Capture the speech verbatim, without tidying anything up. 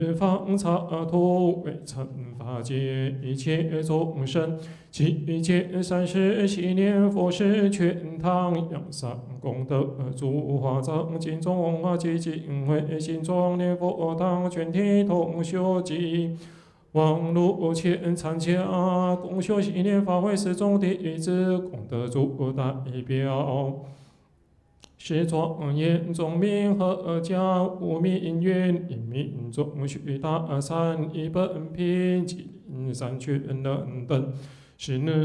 方差土为惩罚界一切众生，其间三世系念佛事全唐扬上功德，诸华藏经中华基金会心中念佛堂全体同修及网路前参加共修系念法会十众弟子功德主代表。是庄严众明合家无名愿，一命中须大善一本品，金山全能等，是能。